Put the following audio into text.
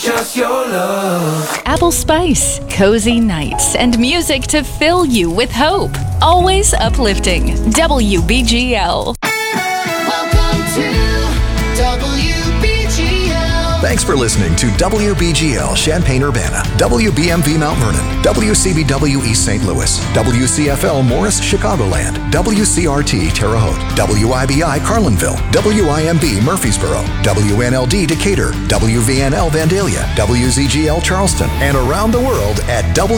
just your love. Apple Spice, cozy nights, and music to fill you with hope. Always uplifting. WBGL. Welcome to WBGL. Thanks for listening to WBGL Champaign-Urbana, WBMV Mount Vernon, WCBW East St. Louis, WCFL Morris Chicagoland, WCRT Terre Haute, WIBI Carlinville, WIMB Murfreesboro, WNLD Decatur, WVNL Vandalia, WZGL Charleston, and around the world at